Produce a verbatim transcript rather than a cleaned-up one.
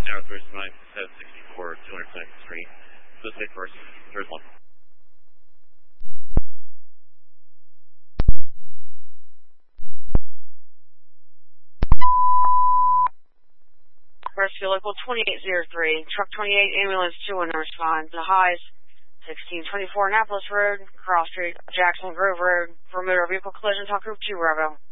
Tower three nine seven sixty-four, two seventy-three. This way first, there's one. Rescue Local twenty-eight oh three, Truck twenty-eight, Ambulance two one to respond. The highs, sixteen twenty-four Annapolis Road, Cross Street, Jackson Grove Road, for motor vehicle collision, talk group two, Bravo.